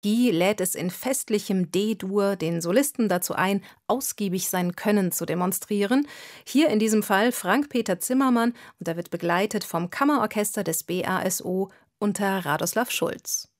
Die lädt es in festlichem D-Dur den Solisten dazu ein, ausgiebig sein Können zu demonstrieren. Hier in diesem Fall Frank-Peter Zimmermann und er wird begleitet vom Kammerorchester des BASO unter Radoslav Schulz.